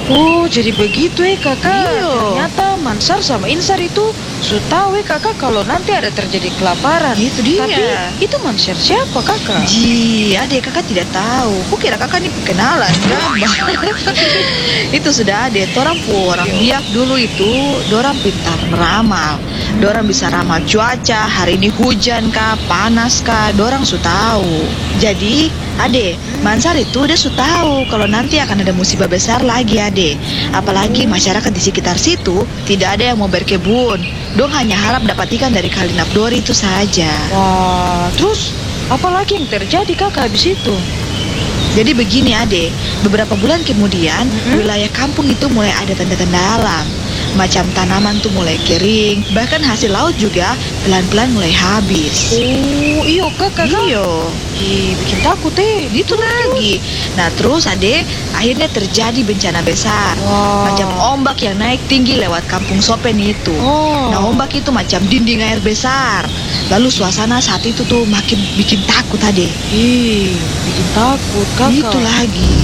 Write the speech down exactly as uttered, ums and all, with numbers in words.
Oh, jadi begitu ya kakak. Iya. Ternyata Mansar sama Insar itu sudah tahu ya kakak kalau nanti ada terjadi kelaparan. Itu dia. Tapi itu Mansar siapa kakak? Ji, adik kakak tidak tahu. Kukira kakak nih kenalan, gabah. Itu sudah adik. Orang pu orang biak dulu itu, dorang pintar meramal. Dorang bisa ramal cuaca, hari ini hujan kah, panas kah, dorang su tahu. Jadi, Ade, Mansar itu dia su tahu kalau nanti akan ada musibah besar lagi, Ade. Apalagi masyarakat di sekitar situ tidak ada yang mau berkebun. Dong hanya harap dapat ikan dari Kali Napdori itu saja. Wah, terus apa lagi yang terjadi kakak habis itu? Jadi begini Ade, beberapa bulan kemudian Mm-mm. wilayah kampung itu mulai ada tanda-tanda alam. Macam tanaman tuh mulai kering, bahkan hasil laut juga pelan-pelan mulai habis. Oh, iyo kakak. Iyo, Ih, bikin takut eh. itu lagi. Nah terus Ade, akhirnya terjadi bencana besar. Wah. Macam ombak yang naik tinggi lewat kampung Sopen itu. Oh. Nah ombak itu macam dinding air besar. Lalu suasana saat itu tuh makin bikin takut Ade. Ih, bikin takut kakak. Itu lagi.